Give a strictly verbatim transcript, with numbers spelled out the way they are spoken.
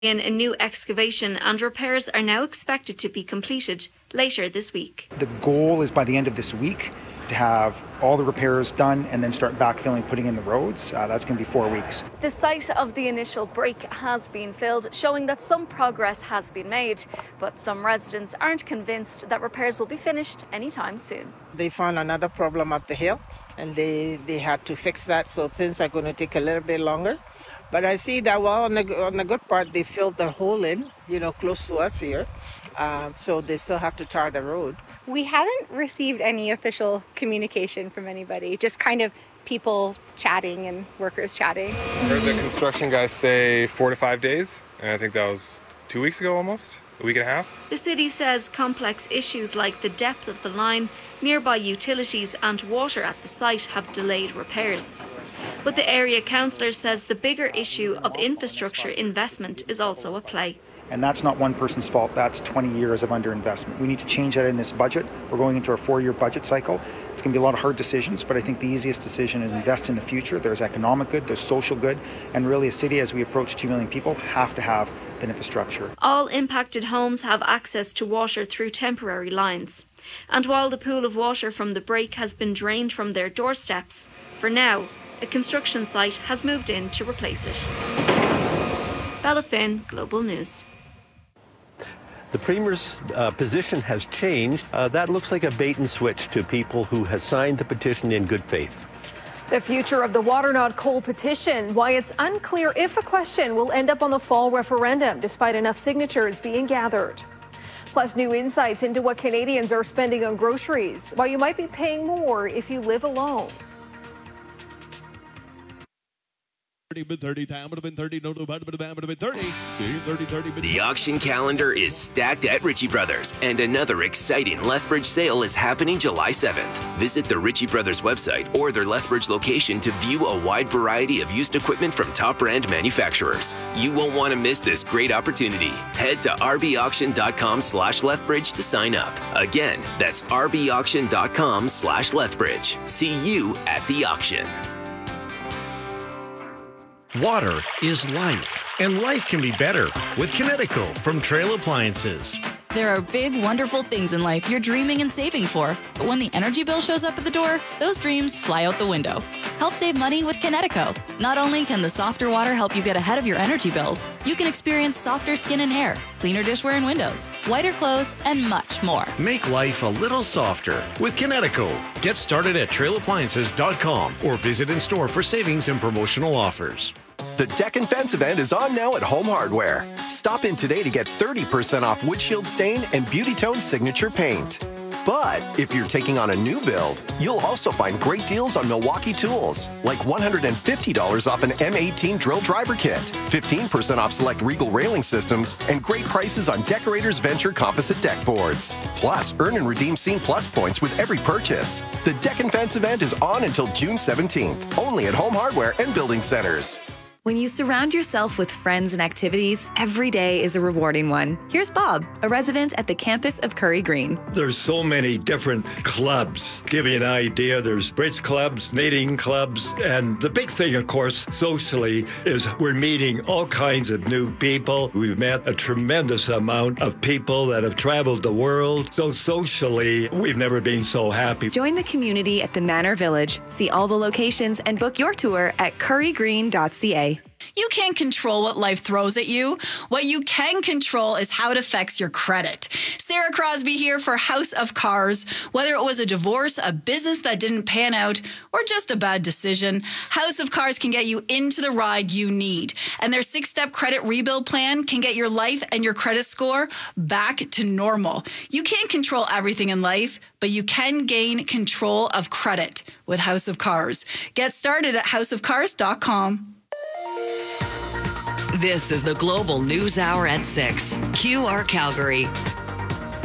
In a new excavation, and repairs are now expected to be completed later this week. The goal is by the end of this week to have all the repairs done and then start backfilling, putting in the roads. Uh, that's going to be four weeks. The site of the initial break has been filled, showing that some progress has been made. But some residents aren't convinced that repairs will be finished anytime soon. They found another problem up the hill and they, they had to fix that, so things are going to take a little bit longer. But I see that, well, on the, on the good part, they filled the hole in, you know, close to us here. Uh, so they still have to tar the road. We haven't received any official communication from anybody, just kind of people chatting and workers chatting. I heard the construction guys say four to five days, and I think that was two weeks ago almost, a week and a half. The city says complex issues like the depth of the line, nearby utilities and water at the site have delayed repairs. But the area councillor says the bigger issue of infrastructure investment is also at play. And that's not one person's fault, that's twenty years of underinvestment. We need to change that in this budget. We're going into our four-year budget cycle. It's going to be a lot of hard decisions, but I think the easiest decision is invest in the future. There's economic good, there's social good, and really a city, as we approach two million people, have to have the infrastructure. All impacted homes have access to water through temporary lines. And while the pool of water from the break has been drained from their doorsteps, for now, a construction site has moved in to replace it. Bella Finn, Global News. The Premier's uh, position has changed. Uh, that looks like a bait and switch to people who have signed the petition in good faith. The future of the Water Not Coal petition, why it's unclear if a question will end up on the fall referendum, despite enough signatures being gathered. Plus, new insights into what Canadians are spending on groceries, why you might be paying more if you live alone. The auction calendar is stacked at Ritchie Brothers, and another exciting Lethbridge sale is happening July seventh. Visit the Ritchie Brothers website or their Lethbridge location to view a wide variety of used equipment from top brand manufacturers. You won't want to miss this great opportunity. Head to rbauction.com slash Lethbridge to sign up. Again, that's rbauction.com slash Lethbridge. See you at the auction. Water is life, and life can be better with Kinetico from Trail Appliances. There are big, wonderful things in life you're dreaming and saving for. But when the energy bill shows up at the door, those dreams fly out the window. Help save money with Kinetico. Not only can the softer water help you get ahead of your energy bills, you can experience softer skin and hair, cleaner dishware and windows, whiter clothes, and much more. Make life a little softer with Kinetico. Get started at trail appliances dot com or visit in store for savings and promotional offers. The Deck and Fence event is on now at Home Hardware. Stop in today to get thirty percent off Windshield Stain and Beauty Tone Signature Paint. But if you're taking on a new build, you'll also find great deals on Milwaukee tools, like one hundred fifty dollars off an M eighteen drill driver kit, fifteen percent off select Regal railing systems, and great prices on Decorators Venture composite deck boards. Plus, earn and redeem Scene Plus points with every purchase. The Deck and Fence event is on until June seventeenth, only at Home Hardware and Building Centers. When you surround yourself with friends and activities, every day is a rewarding one. Here's Bob, a resident at the campus of Curry Green. There's so many different clubs. Give you an idea, there's bridge clubs, knitting clubs, and the big thing, of course, socially, is we're meeting all kinds of new people. We've met a tremendous amount of people that have traveled the world. So socially, we've never been so happy. Join the community at the Manor Village. See all the locations and book your tour at curry green dot c a. You can't control what life throws at you. What you can control is how it affects your credit. Sarah Crosby here for House of Cars. Whether it was a divorce, a business that didn't pan out, or just a bad decision, House of Cars can get you into the ride you need. And their six-step credit rebuild plan can get your life and your credit score back to normal. You can't control everything in life, but you can gain control of credit with House of Cars. Get started at house of cars dot com. This is the Global News Hour at six. Q R Calgary.